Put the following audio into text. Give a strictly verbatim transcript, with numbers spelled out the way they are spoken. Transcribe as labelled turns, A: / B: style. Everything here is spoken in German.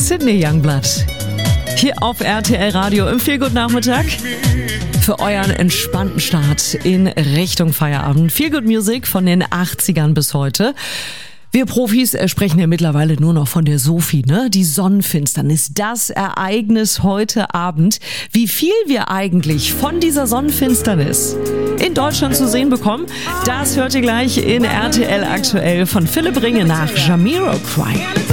A: Sydney Youngblood. Hier auf R T L Radio im Feelgood Nachmittag für euren entspannten Start in Richtung Feierabend. Feelgood Music von den achtzigern bis heute. Wir Profis sprechen ja mittlerweile nur noch von der Sophie, ne? Die Sonnenfinsternis, das Ereignis heute Abend. Wie viel wir eigentlich von dieser Sonnenfinsternis in Deutschland zu sehen bekommen, das hört ihr gleich in R T L aktuell von Philipp Ringe nach Jamiroquai.